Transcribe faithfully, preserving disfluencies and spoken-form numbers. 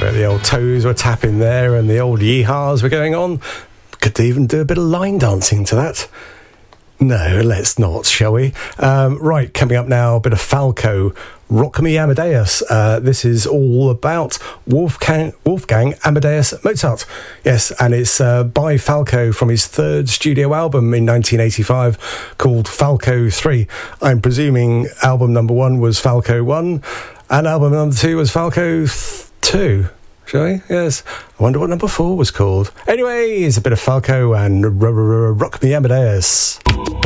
bet the old toes were tapping there and the old yeehaws were going on. Could even do a bit of line dancing to that. No, let's not, shall we? Um, right, coming up now, a bit of Falco. Rock Me Amadeus. Uh, this is all about Wolfgang, Wolfgang Amadeus Mozart. Yes, and it's uh, by Falco from his third studio album in nineteen eighty-five called Falco three. I'm presuming album number one was Falco one and album number two was Falco two. Shall we? Yes. I wonder what number four was called. Anyway, it's a bit of Falco and r- r- r- Rock Me Amadeus.